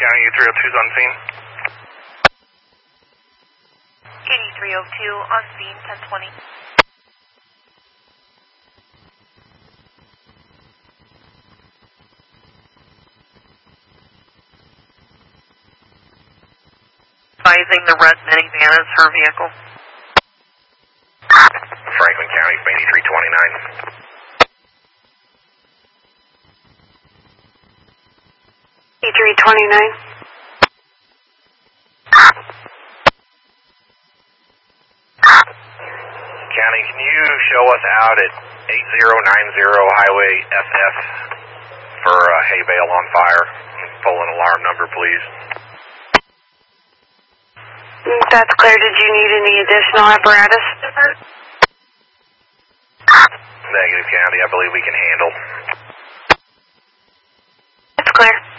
County, 302's on scene. Katie 302 on scene, 1020. Advising the red minivan is her vehicle. Franklin County, Beatty 329. E329. County, can you show us out at 8090 Highway SF for hay bale on fire? Pull an alarm number, please. That's clear. Did you need any additional apparatus? Negative, County. I believe we can handle. That's clear.